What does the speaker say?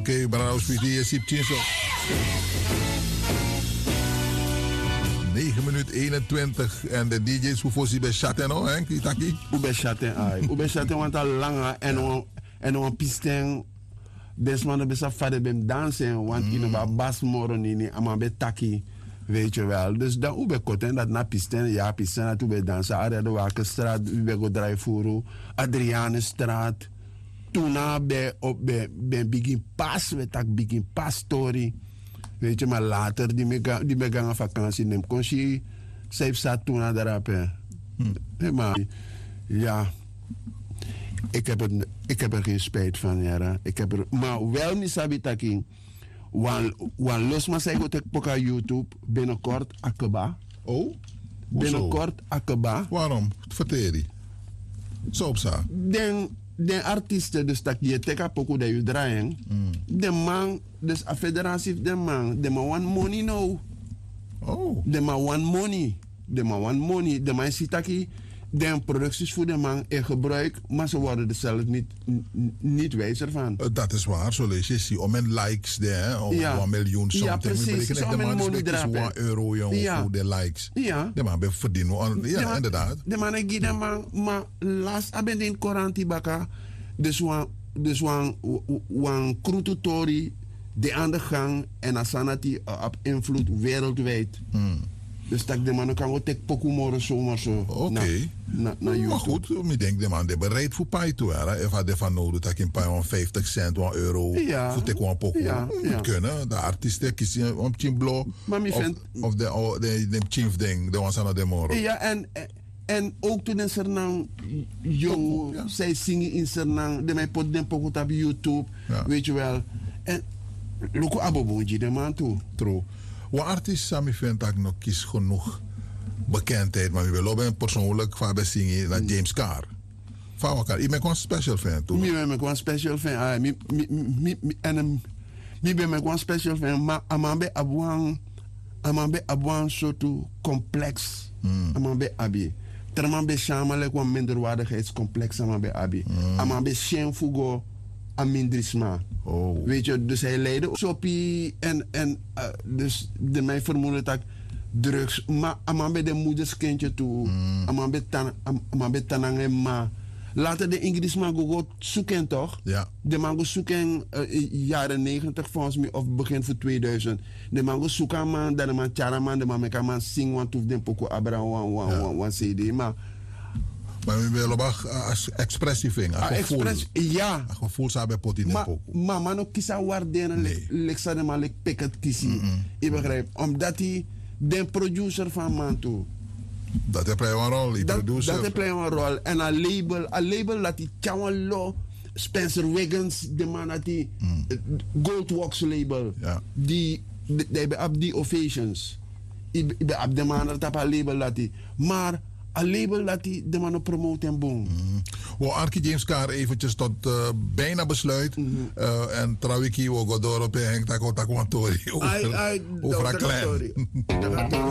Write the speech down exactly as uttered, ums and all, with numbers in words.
Oké, Brano Speedy is zo. negen minuten eenentwintig en de D J's hoeveel ze bij chatten, no, hè, Kitaki? Hoe bij chatten, ai. Hoe bij chatten, want al lang en on en on pisten. Desman be sa fade bem dansen, want mm. in een bas moron in een be taki, weet je wel. Dus dan hoe bij koten dat na pisten, ja pisten dat hoe bij dansen. Arre de Wakenstraat, hoe bij go drijfvoeren, Adrianenstraat. Toen na bij op bij bij begin pas, we tak begin pas story. Weet je, maar later die me die me gaan vakantie neem kon je zelf zat toen naar daarop. Hmm. Hey, maar ja, ik heb er ik heb er geen spijt van, ja. Ik heb er maar wel niet sabitaking. Wan wan los maar zeggen dat ik poka YouTube binnenkort akeba. Oh? Binnenkort akeba. Waarom? Vertel je. Zo op sa. Den de artiesten dus dat je teka poku dat je draaien. Mm. De man, dus a federatie de man, de man want money nou. Oh. De man want money. De man want money. De man ziet dat de producties voor de man in gebruik, maar ze worden er zelf niet, niet wijzer van. Uh, dat is waar, zo lees je. Zie, om een likes, de, hè, om ja. een miljoen something. Ja, precies. De Zo man is een euro, jongen, ja. voor de likes. Ja. De man heeft verdiend. Ja, ja, inderdaad. De man heeft de man, maar laatst hebben in Koranti baka, dus wan, dus wan, wan krututori, de aan de gang en asanati op invloed wereldwijd. Hmm. Dus dat de man kan ook tek pokumoro zomaar zo. Oké. Okay. Na, na, na maar goed, ik denk de man de bereid voor pay toe. If hij ervan nodig dat ik een paar vijftig cent, een euro, ja. voor tek een pokoe. Ja. Moet ja. kunnen. De artiesten kiezen om chimblo. Of, of de, of de, de chief ding, de ones aan de moro. Ja, en, en ook toen in Sernang, jong, ja. zij zingen in Sernang, de mij pot den pokoe op YouTube, ja. weet je wel. En loko abobonji de man toe. True. Wat artiest Sammy vindt dat ik nog kies genoeg bekendheid, maar we willen een persoonlijk van zingen naar James Carr. Van elkaar. Ik ben gewoon special fan toen. Ik ben gewoon special fan. Ik ben gewoon special fan, maar ik ben abuang, ik ben abuang soort complex. Ik ben abi. Terwijl ik ben shamelijk een minderwaardigheidscomplex. Ik ben abi. Ik ben shameful amindrisma. Oh. Weet je, dus hij leidde Soppie en, en uh, dus de mij vermoeden dat drugs, maar aan bij de moederskindje toe, aan bij tan, aan bij tanang maar later de Ingrisma go zoeken toch? Ja. De mango zoeken uh, jaren negentig volgens mij of begin voor tweeduizend. De mango zoeken man, dat de man chara man, de man meka man sing want hoef den poko abra wan wan wan wan C D maar. Maar we willen ook expressief in. Express, ja. Een gevoel zou bij pot in de pokoe. Maar man ook kiezen waarderen, lek ze de man lek picket kiezen. Je begrijpt? Omdat hij de producer van man toe. Dat heeft hij een rol, die producer. Dat heeft hij een rol. En een label, een label dat hij Chowan Law, Spencer Wiggins, de man dat hij mm. Goldwax label. Ja. Die, die hebben op die ovations. Ik ben op de man dat op een label dat hij. Maar een label dat hij de man promoten en boom. Mm. We Arkie James Carr eventjes tot uh, bijna besluit. Mm-hmm. Uh, en Trawiki, we gaan door op hengt, dat komt dat over een klein.